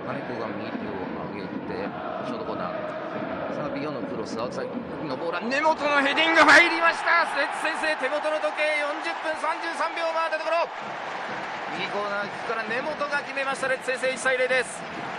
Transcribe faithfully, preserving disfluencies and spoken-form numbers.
金子が右手を上げてショートコーナー、さあビヨのクロス、アウトサイドのボールは根本のヘディング入りました。レッツ先制、手元の時計よんじゅっぷんさんじゅうさんびょう回ったところ、右コーナーキックから根本が決めました。レッツ先制いちたいゼロです。